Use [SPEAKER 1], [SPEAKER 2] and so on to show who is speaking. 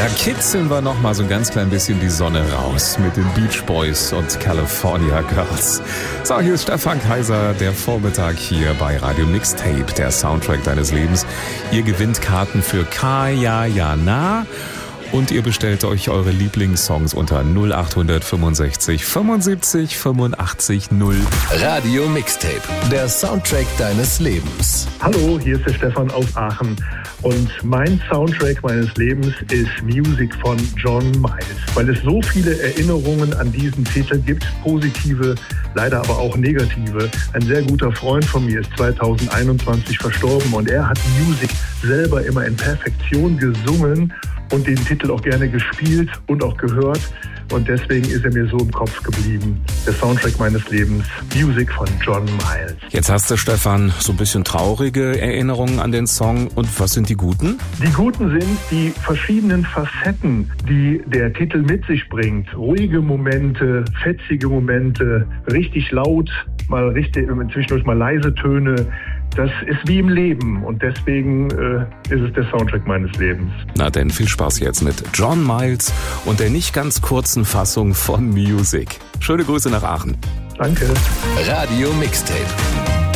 [SPEAKER 1] Da kitzeln wir noch mal so ein ganz klein bisschen die Sonne raus mit den Beach Boys und California Girls. So, hier ist Stefan Kaiser, der Vormittag hier bei Radio Mixtape, der Soundtrack deines Lebens. Ihr gewinnt Karten für Kaya Na und ihr bestellt euch eure Lieblingssongs unter 0800 65 75 85 0.
[SPEAKER 2] Radio Mixtape, der Soundtrack deines Lebens.
[SPEAKER 3] Hallo, hier ist der Stefan aus Aachen und mein Soundtrack meines Lebens ist Music von John Miles, weil es so viele Erinnerungen an diesen Titel gibt, positive, leider aber auch negative. Ein sehr guter Freund von mir ist 2021 verstorben und er hat Music selber immer in Perfektion gesungen und den Titel auch gerne gespielt und auch gehört. Und deswegen ist er mir so im Kopf geblieben. Der Soundtrack meines Lebens, Music von John Miles.
[SPEAKER 1] Jetzt hast du, Stefan, so ein bisschen traurige Erinnerungen an den Song. Und was sind die guten?
[SPEAKER 3] Die guten sind die verschiedenen Facetten, die der Titel mit sich bringt. Ruhige Momente, fetzige Momente, richtig laut, mal richtig, zwischendurch mal leise Töne. Das ist wie im Leben und deswegen ist es der Soundtrack meines Lebens.
[SPEAKER 1] Na denn, viel Spaß jetzt mit John Miles und der nicht ganz kurzen Fassung von Music. Schöne Grüße nach Aachen.
[SPEAKER 3] Danke.
[SPEAKER 2] Radio Mixtape.